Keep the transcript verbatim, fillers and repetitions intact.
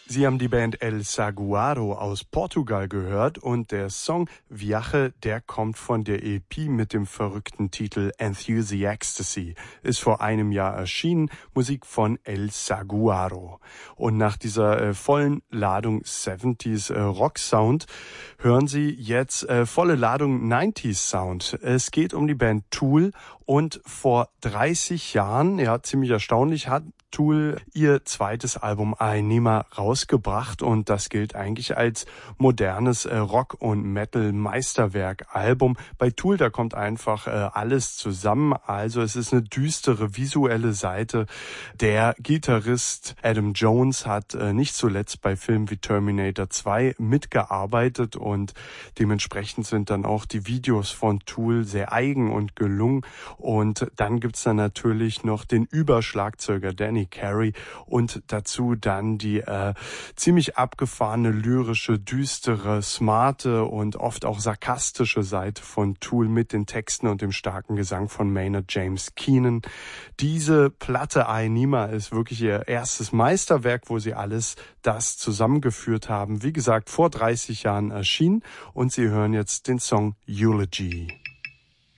Sie haben die Band El Saguaro aus Portugal gehört und der Song Viaje, der kommt von der E P mit dem verrückten Titel Enthusiastasy, ist vor einem Jahr erschienen, Musik von El Saguaro. Und nach dieser äh, vollen Ladung siebziger äh, Rock-Sound hören Sie jetzt äh, volle Ladung neunziger Sound. Es geht um die Band Tool und vor dreißig Jahren, ja ziemlich erstaunlich, hat Tool ihr zweites Album Ainima rausgebracht und das gilt eigentlich als modernes äh, Rock- und Metal-Meisterwerk-Album. Bei Tool, da kommt einfach äh, alles zusammen, also es ist eine düstere visuelle Seite. Der Gitarrist Adam Jones hat äh, nicht zuletzt bei Filmen wie Terminator zwei mitgearbeitet und dementsprechend sind dann auch die Videos von Tool sehr eigen und gelungen. Und dann gibt's dann natürlich noch den Überschlagzeuger Danny Carey und dazu dann die äh, ziemlich abgefahrene, lyrische, düstere, smarte und oft auch sarkastische Seite von Tool mit den Texten und dem starken Gesang von Maynard James Keenan. Diese Platte Ainima ist wirklich ihr erstes Meisterwerk, wo sie alles das zusammengeführt haben. Wie gesagt, vor dreißig Jahren erschienen und Sie hören jetzt den Song Eulogy.